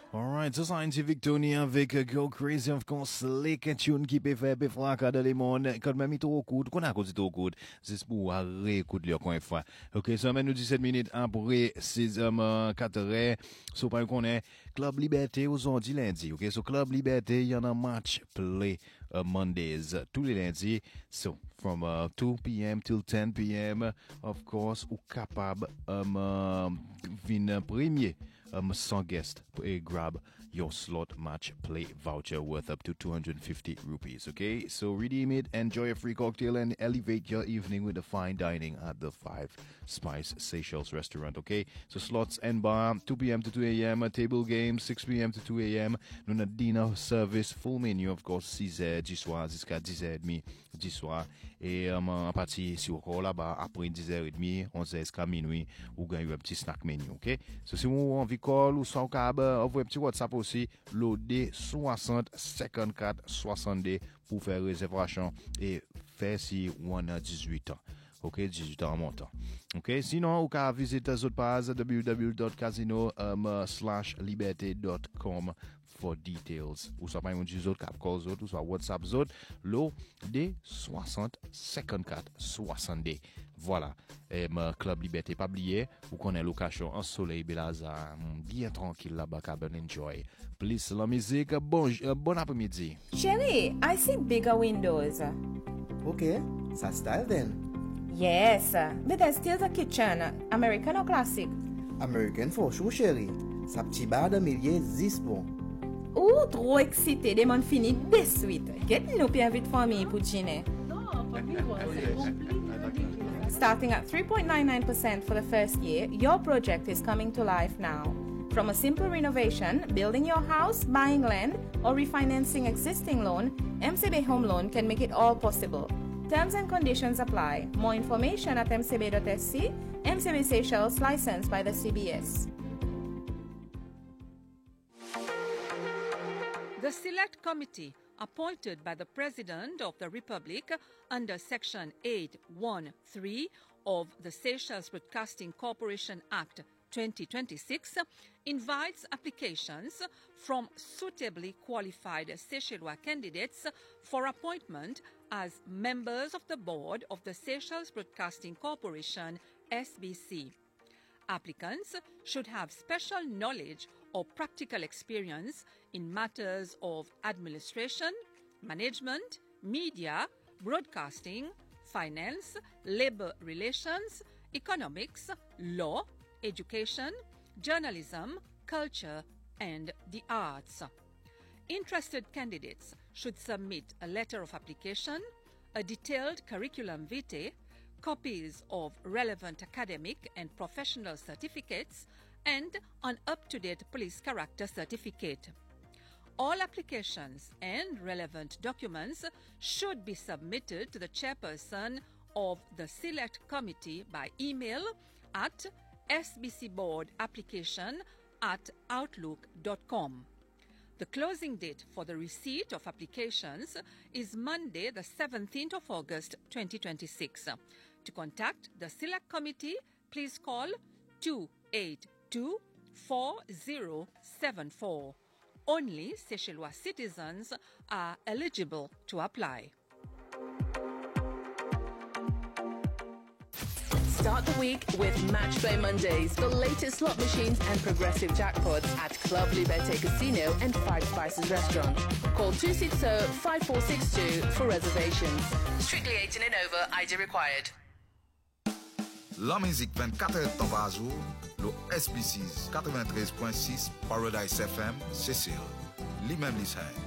Alright, ça c'est Victory avec Go Crazy, of course, les questions qui peuvent faire fracas dans le monde, quand même il trop court, qu'on a causé trop court, c'est pour réécouter le coin fois. Ok, ça mène nous 17 minutes après 6h04, so pas qu'on est Club Liberté aujourd'hui lundi, ok, so Club Liberté, il y en a match play Mondays, tous les lundis, so from 2 p.m. till 10 p.m. Of course, ou capable vin premier sans guest et grab your slot match play voucher worth up to 250 rupees. Okay, so redeem it, enjoy a free cocktail, and elevate your evening with the fine dining at the Five Spice Seychelles restaurant. Okay, so slots and bar 2 p.m. to 2 a.m. Table games 6 p.m. to 2 a.m. Nous avons dinner service full menu, of course, 6h du soir jusqu'à 10h30 du soir. Et en partie si vous encore là-bas après 10h30 11h jusqu'à minuit ou gagnez un petit snack menu. Ok, so si vous envie call ou soit au cab envoyez un petit WhatsApp aussi loadé 60 54 62 pour faire réservation et faire si on a 18 ans. Ok, 18 ans en montant. Ok, sinon, vous pouvez visiter notre page www.casino/liberté.com for details. Ou soit pas un autres cap call autres ou soit WhatsApp autres lo de 60 54 62. Voilà. Club Liberté pas oublier, vous connaissez location en soleil Belaza, bien tranquille là-bas, cabin enjoy. Please la musique, bon après-midi. Shelly, I see bigger windows. Okay, ça style then. Yes, but there's still the kitchen. American or classic? American for sure, chérie. Sa petit bar de milliers 10 bon. Ou trop excité, des mon fini de suite. Get nous bien vite famille pour dîner. Starting at 3.99% for the first year, your project is coming to life now. From a simple renovation, building your house, buying land, or refinancing existing loan, MCB Home Loan can make it all possible. Terms and conditions apply. More information at mcb.sc. MCB Seychelles, licensed by the CBS. The Select Committee, appointed by the President of the Republic under Section 813 of the Seychelles Broadcasting Corporation Act 2026, invites applications from suitably qualified Seychellois candidates for appointment as members of the board of the Seychelles Broadcasting Corporation, SBC. Applicants should have special knowledge or practical experience in matters of administration, management, media, broadcasting, finance, labor relations, economics, law, education, journalism, culture, and the arts. Interested candidates should submit a letter of application, a detailed curriculum vitae, copies of relevant academic and professional certificates, and an up-to-date police character certificate. All applications and relevant documents should be submitted to the chairperson of the Select Committee by email at sbcboardapplication@outlook.com. The closing date for the receipt of applications is Monday, the 17th of August, 2026. To contact the Select Committee, please call 282-4074. Only Seychellois citizens are eligible to apply. Start the week with Match Play Mondays, the latest slot machines and progressive jackpots at Club Liberté Casino and Five Spices Restaurant. Call 260-5462 for reservations. Strictly 18 and over, ID required. La musique 24 heures temps par jour, le SB6 93.6 Paradise FM, Cécile. Lui-même,